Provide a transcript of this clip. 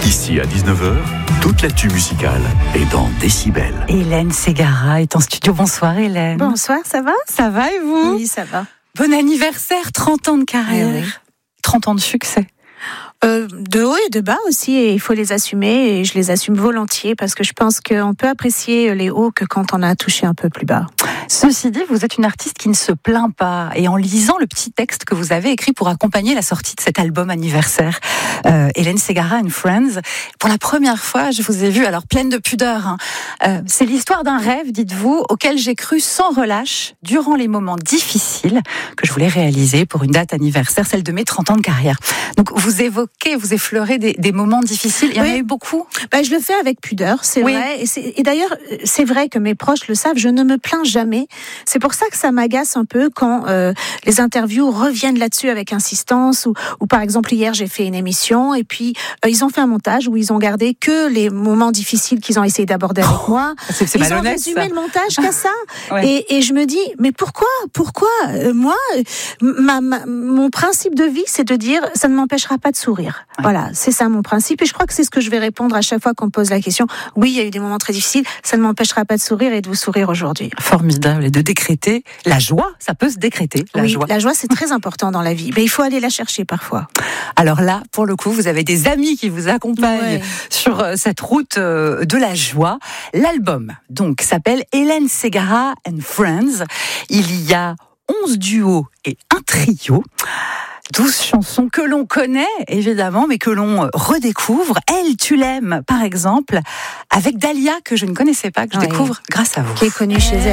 Ici à 19h, toute l'actu musicale est dans Décibel. Hélène Ségara est en studio. Bonsoir Hélène. Bonsoir, ça va ? Ça va et vous ? Oui, ça va. Bon anniversaire, 30 ans de carrière. Oui. 30 ans de succès. De haut et de bas aussi, et il faut les assumer, et je les assume volontiers, parce que je pense qu'on peut apprécier les hauts que quand on a touché un peu plus bas. Ceci dit, vous êtes une artiste qui ne se plaint pas. Et en lisant le petit texte que vous avez écrit pour accompagner la sortie de cet album anniversaire, Hélène Ségara and Friends, pour la première fois, je vous ai vue, alors pleine de pudeur. C'est l'histoire d'un rêve, dites-vous, auquel j'ai cru sans relâche durant les moments difficiles que je voulais réaliser pour une date anniversaire, celle de mes 30 ans de carrière. Donc vous évoquez, vous effleurez des moments difficiles. Il y en a eu beaucoup ? Je le fais avec pudeur, c'est vrai. Et d'ailleurs, c'est vrai que mes proches le savent, je ne me plains jamais. C'est pour ça que ça m'agace un peu quand les interviews reviennent là-dessus avec insistance, ou par exemple hier j'ai fait une émission et puis ils ont fait un montage où ils ont gardé que les moments difficiles qu'ils ont essayé d'aborder avec moi. C'est ils malhonnête, ont résumé ça. le montage qu'à ça. Ouais. Et je me dis, mais pourquoi moi, mon principe de vie, c'est de dire, ça ne m'empêchera pas de sourire. Ouais. Voilà, c'est ça mon principe, et je crois que c'est ce que je vais répondre à chaque fois qu'on me pose la question. Oui, il y a eu des moments très difficiles, ça ne m'empêchera pas de sourire et de vous sourire aujourd'hui. Formidable. Et de décréter la joie, ça peut se décréter, la joie. La joie, c'est très important dans la vie, mais il faut aller la chercher parfois. Alors là, pour le coup, vous avez des amis qui vous accompagnent sur cette route de la joie. L'album, donc, s'appelle Hélène Ségara and Friends. Il y a 11 duos et un trio. 12 chansons que l'on connaît, évidemment, mais que l'on redécouvre. Elle, tu l'aimes, par exemple, avec Dahlia, que je ne connaissais pas, que je découvre grâce à vous. Qui est connue chez elle.